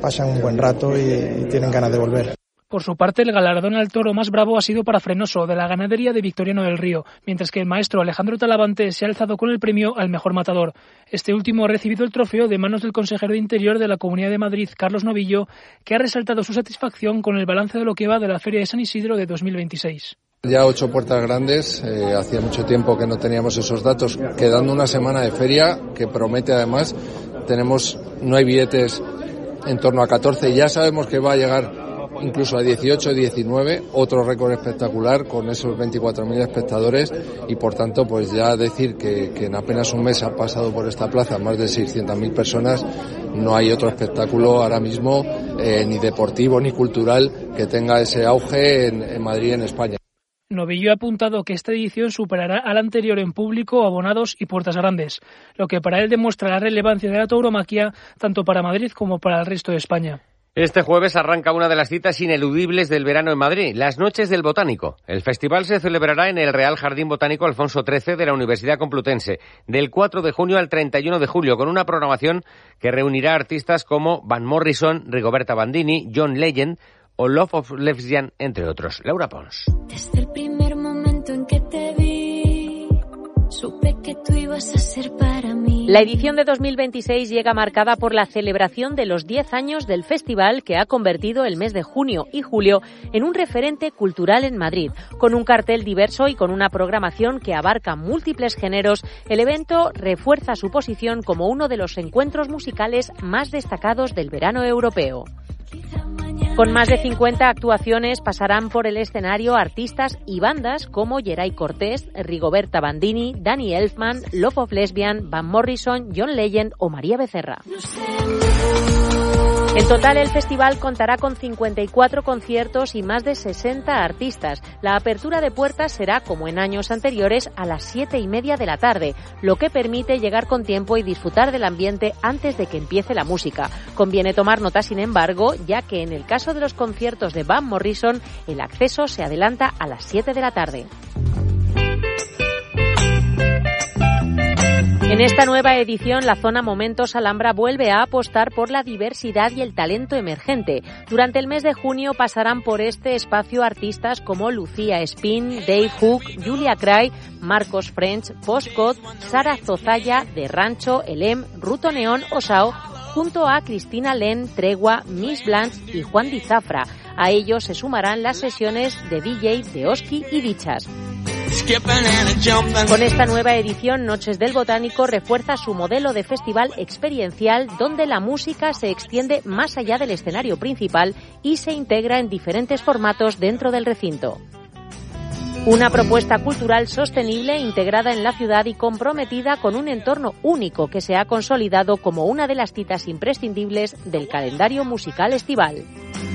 pasan un buen rato y tienen ganas de volver. Por su parte, el galardón al toro más bravo ha sido para Frenoso, de la ganadería de Victoriano del Río, mientras que el maestro Alejandro Talavante se ha alzado con el premio al mejor matador. Este último ha recibido el trofeo de manos del consejero de Interior de la Comunidad de Madrid, Carlos Novillo, que ha resaltado su satisfacción con el balance de lo que va de la Feria de San Isidro de 2026. Ya 8 puertas grandes, hacía mucho tiempo que no teníamos esos datos, quedando una semana de feria que promete además, no hay billetes en torno a 14, ya sabemos que va a llegar incluso a 18, 19, otro récord espectacular con esos 24.000 espectadores y por tanto pues ya decir que en apenas un mes ha pasado por esta plaza más de 600.000 personas, no hay otro espectáculo ahora mismo ni deportivo ni cultural que tenga ese auge en Madrid y en España. Novillo ha apuntado que esta edición superará a la anterior en público, abonados y puertas grandes, lo que para él demuestra la relevancia de la tauromaquia tanto para Madrid como para el resto de España. Este jueves arranca una de las citas ineludibles del verano en Madrid, las Noches del Botánico. El festival se celebrará en el Real Jardín Botánico Alfonso XIII de la Universidad Complutense, del 4 de junio al 31 de julio, con una programación que reunirá artistas como Van Morrison, Rigoberta Bandini, John Legend o Love of Lesbian, entre otros. Laura Pons. Desde el primer momento en que te vi, supe que tú ibas a ser para mí. La edición de 2026 llega marcada por la celebración de los 10 años del festival, que ha convertido el mes de junio y julio en un referente cultural en Madrid. Con un cartel diverso y con una programación que abarca múltiples géneros, el evento refuerza su posición como uno de los encuentros musicales más destacados del verano europeo. Con más de 50 actuaciones pasarán por el escenario artistas y bandas como Geray Cortés, Rigoberta Bandini, Danny Elfman, Love of Lesbian, Van Morrison, John Legend o María Becerra. En total, el festival contará con 54 conciertos y más de 60 artistas. La apertura de puertas será, como en años anteriores, a las 7:30 de la tarde, lo que permite llegar con tiempo y disfrutar del ambiente antes de que empiece la música. Conviene tomar nota, sin embargo, ya que en el caso de los conciertos de Van Morrison, el acceso se adelanta a las 7 de la tarde. En esta nueva edición, la Zona Momentos Alhambra vuelve a apostar por la diversidad y el talento emergente. Durante el mes de junio pasarán por este espacio artistas como Lucía Spin, Dave Hook, Julia Cray, Marcos French, Postcode, Sara Zozaya, De Rancho, Elem, Ruto Neón o Sao, junto a Cristina Len, Tregua, Miss Blanche y Juan Di Zafra. A ellos se sumarán las sesiones de DJ de Oski y Dichas. Con esta nueva edición, Noches del Botánico refuerza su modelo de festival experiencial, donde la música se extiende más allá del escenario principal y se integra en diferentes formatos dentro del recinto. Una propuesta cultural sostenible, integrada en la ciudad y comprometida con un entorno único que se ha consolidado como una de las citas imprescindibles del calendario musical estival.